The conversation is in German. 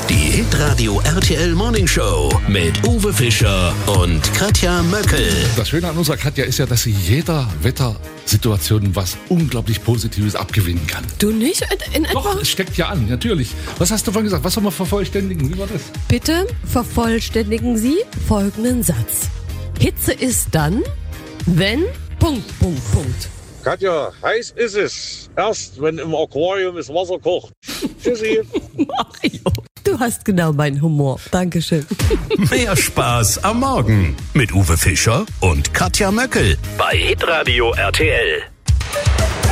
Die Hitradio RTL Morning Show mit Uwe Fischer und Katja Möckel. Das Schöne an unserer Katja ist ja, dass sie jeder Wettersituation was unglaublich Positives abgewinnen kann. Du nicht? In etwa? Doch, es steckt ja an, natürlich. Was hast du vorhin gesagt? Was soll man vervollständigen? Wie war das? Bitte vervollständigen Sie folgenden Satz. Hitze ist dann, wenn... ... Katja, heiß ist es. Erst, wenn im Aquarium das Wasser kocht. Tschüssi. Mario, du hast genau meinen Humor. Dankeschön. Mehr Spaß am Morgen mit Uwe Fischer und Katja Möckel bei Hitradio RTL.